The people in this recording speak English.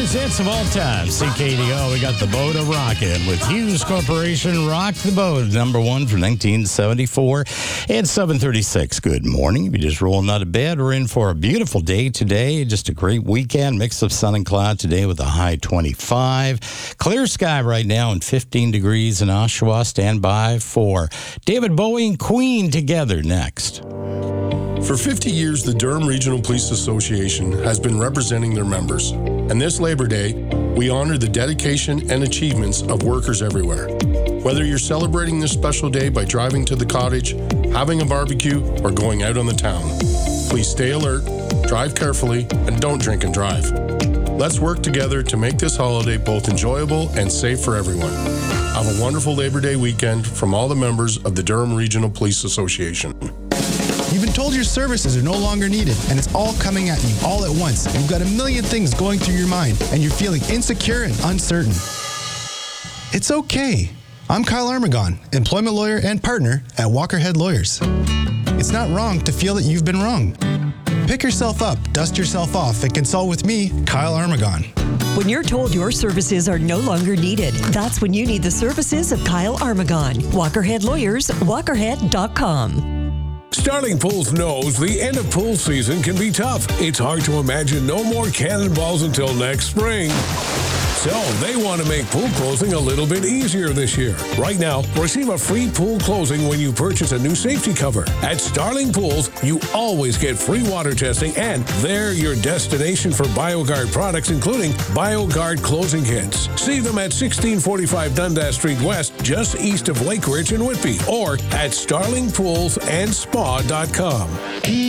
greatest hits of all time. CKDO, we got The Boat a Rockin' with Hughes Corporation. Rock the Boat, number one from 1974. It's 7:36. Good morning. If you're just rolling out of bed, we're in for a beautiful day today. Just a great weekend. Mix of sun and cloud today with a high 25. Clear sky right now and 15 degrees in Oshawa. Stand by for David Bowie and Queen together next. For 50 years, the Durham Regional Police Association has been representing their members. And this Labor Day, we honor the dedication and achievements of workers everywhere. Whether you're celebrating this special day by driving to the cottage, having a barbecue, or going out on the town, please stay alert, drive carefully, and don't drink and drive. Let's work together to make this holiday both enjoyable and safe for everyone. Have a wonderful Labor Day weekend from all the members of the Durham Regional Police Association. You've been told your services are no longer needed, and it's all coming at you all at once. You've got a million things going through your mind, and you're feeling insecure and uncertain. It's okay. I'm Kyle Armagon, employment lawyer and partner at Walkerhead Lawyers. It's not wrong to feel that you've been wrong. Pick yourself up, dust yourself off, and consult with me, Kyle Armagon. When you're told your services are no longer needed, that's when you need the services of Kyle Armagon. Walkerhead Lawyers, walkerhead.com. Starling Pools knows the end of pool season can be tough. It's hard to imagine no more cannonballs until next spring. So they want to make pool closing a little bit easier this year. Right now, receive a free pool closing when you purchase a new safety cover. At Starling Pools, you always get free water testing, and they're your destination for BioGuard products, including BioGuard closing kits. See them at 1645 Dundas Street West, just east of Lake Ridge in Whitby, or at starlingpoolsandspa.com.